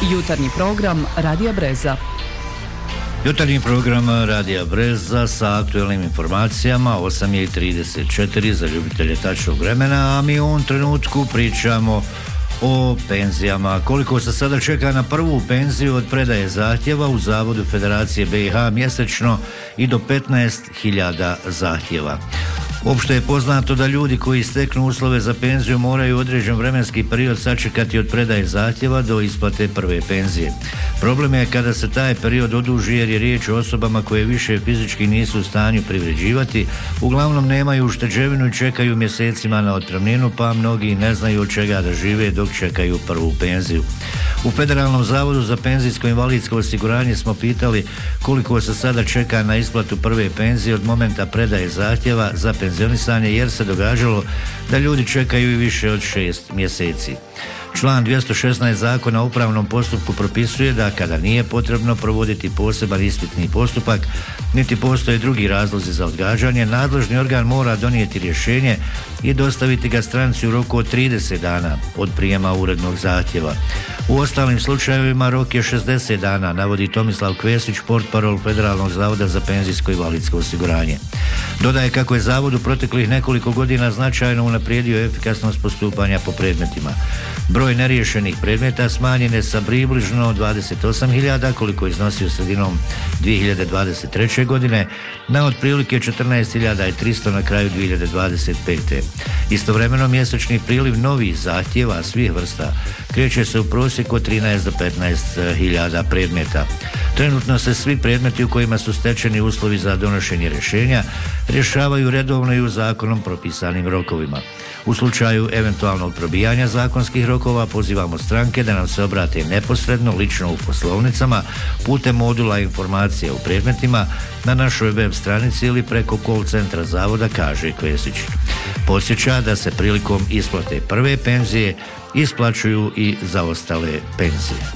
Jutarnji program Radija Breza. Jutarnji program Radija Breza sa aktuelnim informacijama. 8:34 za ljubitelje tačnog vremena, a mi u ovom trenutku pričamo o penzijama. Koliko se sada čeka na prvu penziju od predaje zahtjeva u Zavodu Federacije BiH mjesečno i do 15.000 zahtjeva. Opšte je poznato da ljudi koji steknu uslove za penziju moraju određen vremenski period sačekati od predaje zahtjeva do isplate prve penzije. Problem je kada se taj period oduži jer je riječ o osobama koje više fizički nisu u stanju privređivati, uglavnom nemaju ušteđevinu i čekaju mjesecima na otpremninu, pa mnogi ne znaju od čega da žive dok čekaju prvu penziju. U Federalnom zavodu za penzijsko invalidsko osiguranje smo pitali koliko se sada čeka na isplatu prve penzije od momenta predaje zahtjeva za penzionisanje, jer se događalo da ljudi čekaju i više od 6 mjeseci. Član 216 Zakona o upravnom postupku propisuje da kada nije potrebno provoditi poseban ispitni postupak, niti postoje drugi razlozi za odgađanje, nadležni organ mora donijeti rješenje i dostaviti ga stranci u roku od 30 dana od prijema urednog zahtjeva. U ostalim slučajevima rok je 60 dana, navodi Tomislav Kvesić, portparol Federalnog zavoda za penzijsko invalidsko osiguranje. Dodaje kako je zavod u proteklih nekoliko godina značajno unaprijedio efikasnost postupanja po predmetima. Broj neriješenih predmeta smanjen je sa približno 28.000, koliko je iznosio sredinom 2023. godine, na otprilike 14.300 na kraju 2025. Istovremeno mjesečni priliv novih zahtjeva svih vrsta kreće se u prosjeku od 13 do 15.000 predmeta. Trenutno se svi predmeti u kojima su stečeni uslovi za donošenje rješenja rješavaju redovno i u zakonom propisanim rokovima. U slučaju eventualnog probijanja zakonskih rokova pozivamo stranke da nam se obrate neposredno, lično u poslovnicama, putem modula informacija u predmetima na našoj web stranici ili preko call centra zavoda, kaže Kvesić. Podsjeća da se prilikom isplate prve penzije isplaćuju i zaostale penzije.